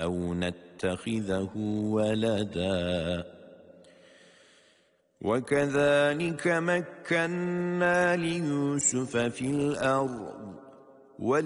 أو نتخذه ولدا وكذلك مكنا ليوسف في الأرض